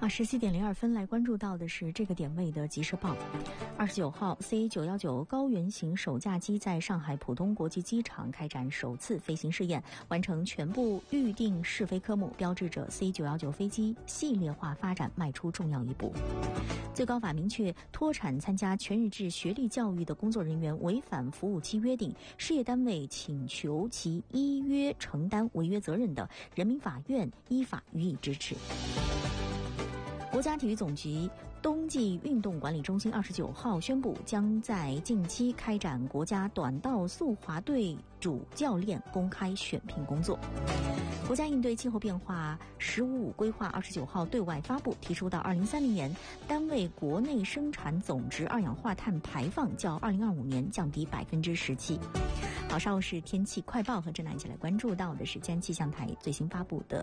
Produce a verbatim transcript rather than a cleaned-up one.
啊，十七点零二分，来关注到的是这个点位的即时报。二十九号 ，C 九一九高原型首架机在上海浦东国际机场开展首次飞行试验，完成全部预定试飞科目，标志着 C 九一九飞机系列化发展迈出重要一步。最高法明确，脱产参加全日制学历教育的工作人员违反服务期约定，事业单位请求其依约承担违约责任的，人民法院依法予以支持。国家体育总局冬季运动管理中心二十九号宣布，将在近期开展国家短道速滑队主教练公开选聘工作。国家应对气候变化“十五五”规划二十九号对外发布，提出到二零三零年，单位国内生产总值二氧化碳排放较二零二五年降低百分之十七。好，稍后是天气快报，和正南一起来关注到的是江气象台最新发布的